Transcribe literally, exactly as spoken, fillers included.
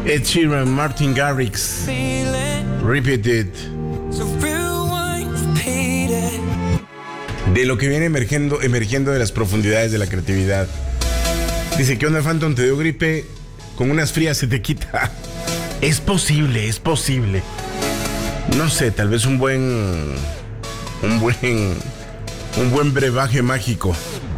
Ed Sheeran, Martin Garrix, Repeat It. De lo que viene emergiendo, emergiendo de las profundidades de la creatividad. Dice, ¿qué onda, Phantom? ¿Te dio gripe? Con unas frías se te quita. Es posible, es posible. No sé, tal vez un buen... Un buen... Un buen brebaje mágico.